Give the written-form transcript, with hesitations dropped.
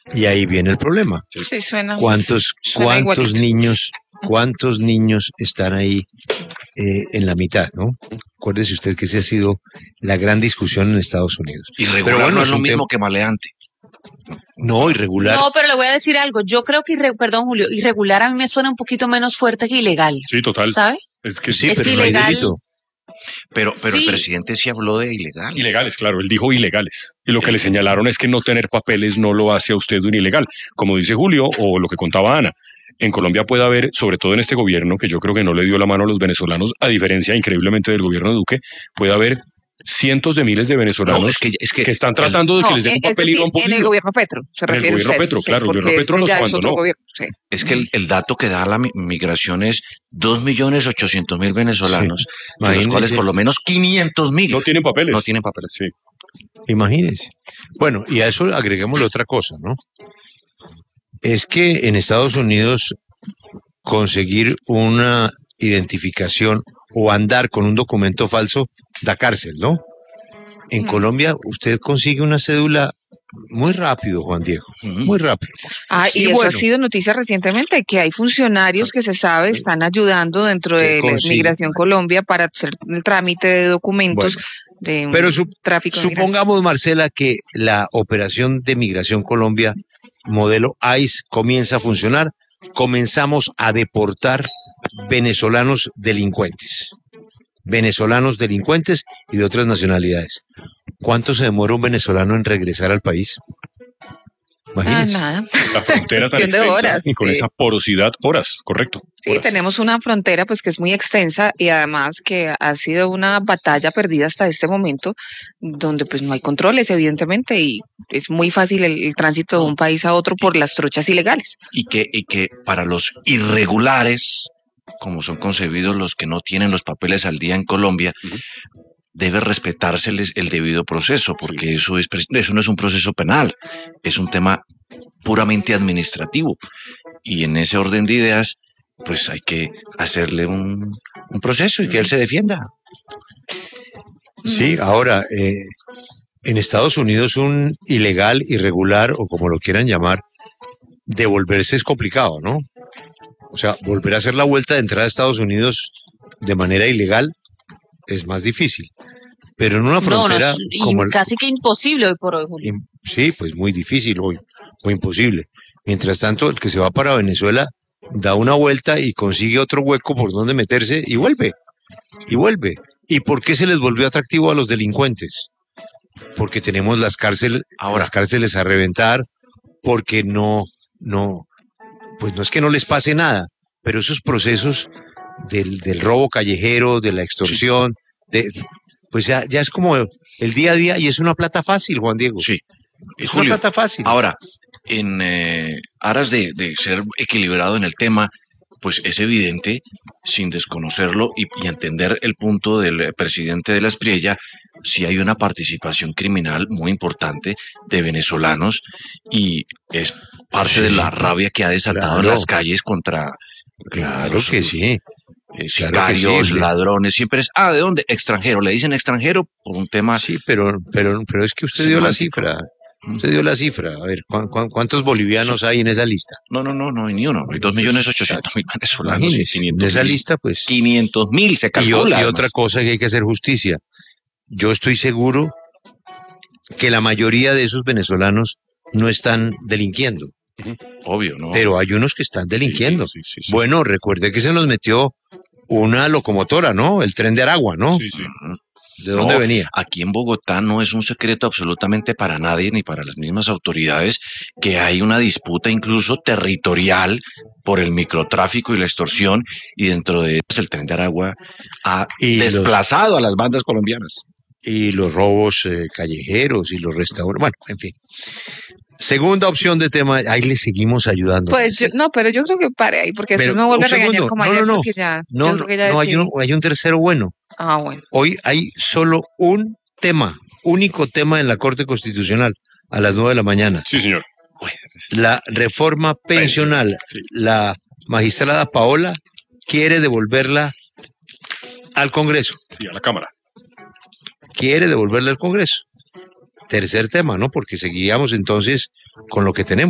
Y ahí viene el problema. Sí, suena ¿Cuántos niños están ahí en la mitad, ¿no? Acuérdese usted que esa ha sido la gran discusión en Estados Unidos. Irregular no es lo mismo que maleante. No, irregular. No, pero le voy a decir algo. Yo creo que, perdón, Julio, irregular a mí me suena un poquito menos fuerte que ilegal. Sí, total. ¿Sabe? Es que sí, es pero que no hay ilegal. delito. Pero Sí. el presidente sí habló de ilegal. Ilegales, claro, él dijo ilegales. Y lo que le señalaron es que no tener papeles no lo hace a usted un ilegal. Como dice Julio, o lo que contaba Ana, en Colombia puede haber, sobre todo en este gobierno, que yo creo que no le dio la mano a los venezolanos, a diferencia increíblemente del gobierno de Duque, puede haber cientos de miles de venezolanos No, es que que están tratando de que les den un papel y no han podido. En el gobierno Petro, se En el refiere gobierno usted. Petro, claro, el porque gobierno Petro los ya es abandonó. otro gobierno, sí. Es que el dato que da la migración es 2.800.000 venezolanos, de los Imagínese. cuales por lo menos 500.000 No tienen papeles. no tienen papeles. Sí. Imagínense. Bueno, y a eso agreguémosle otra cosa, ¿no? Es que en Estados Unidos conseguir una identificación o andar con un documento falso da cárcel, ¿no? En Colombia usted consigue una cédula muy rápido, Juan Diego, muy rápido. Y eso ha sido noticia recientemente, que hay funcionarios que se sabe están ayudando dentro de Migración Colombia para hacer el trámite de documentos de tráfico de supongamos, Marcela, que la operación de Migración Colombia, modelo ICE, comienza a funcionar, comenzamos a deportar venezolanos delincuentes y de otras nacionalidades. ¿Cuánto se demora un venezolano en regresar al país? Imagínense. Nada. La frontera tan Cuestión de extensa horas, y con sí. esa porosidad, horas, correcto. Sí, horas. tenemos una frontera pues que es muy extensa y además que ha sido una batalla perdida hasta este momento, donde pues no hay controles evidentemente y es muy fácil el tránsito de un país a otro por las trochas ilegales. Y que para los irregulares, como son concebidos los que no tienen los papeles al día en Colombia, debe respetárseles el debido proceso, porque eso no es un proceso penal, es un tema puramente administrativo. Y en ese orden de ideas, pues hay que hacerle un proceso y que él se defienda. Sí, ahora, en Estados Unidos un ilegal, irregular o como lo quieran llamar, devolverse es complicado, ¿no? O sea, volver a hacer la vuelta de entrada a Estados Unidos de manera ilegal es más difícil. Pero en una frontera como casi que imposible hoy por hoy, Julio. Sí, pues muy difícil hoy, o imposible. Mientras tanto, el que se va para Venezuela da una vuelta y consigue otro hueco por donde meterse y vuelve. ¿Y por qué se les volvió atractivo a los delincuentes? Porque tenemos las cárceles a reventar, porque pues no es que no les pase nada, pero esos procesos del robo callejero, de la extorsión, pues ya es como el día a día y es una plata fácil, Juan Diego. Sí. Es una plata fácil. Ahora, en aras de ser equilibrado en el tema, pues es evidente, sin desconocerlo y entender el punto del presidente de la Espriella, si hay una participación criminal muy importante de venezolanos y es parte de la rabia que ha desatado en las calles contra Claro que sí. Sicarios, ladrones, siempre es, ¿de dónde? Extranjero, le dicen extranjero por un tema. Sí, pero es que usted dio la cifra. Usted dio la cifra. A ver, ¿cuántos bolivianos hay en esa lista? No hay ni uno. Hay 2.800.000 venezolanos. En esa lista, pues. 500.000 se calcula. Y otra cosa que hay que hacer justicia. Yo estoy seguro que la mayoría de esos venezolanos no están delinquiendo. Obvio, ¿no? Pero hay unos que están delinquiendo. Sí. Bueno, recuerde que se nos metió una locomotora, ¿no? El tren de Aragua, ¿no? Sí. ¿De dónde venía? Aquí en Bogotá no es un secreto absolutamente para nadie, ni para las mismas autoridades, que hay una disputa incluso territorial por el microtráfico y la extorsión, y dentro de ellos el tren de Aragua ha desplazado a las bandas colombianas. Y los robos callejeros y los restaurantes, bueno, en fin. Segunda opción de tema, ahí le seguimos ayudando. Pues pero yo creo que pare ahí, porque después me vuelve a regañar como ayer, porque ya... hay un tercero bueno. Bueno. Hoy hay solo un tema, único tema en la Corte Constitucional, a las 9 de la mañana. Sí, señor. La reforma pensional. Sí. La magistrada Paola quiere devolverla al Congreso. Sí, a la Cámara. Quiere devolverla al Congreso. Tercer tema, ¿no? Porque seguiríamos entonces con lo que tenemos.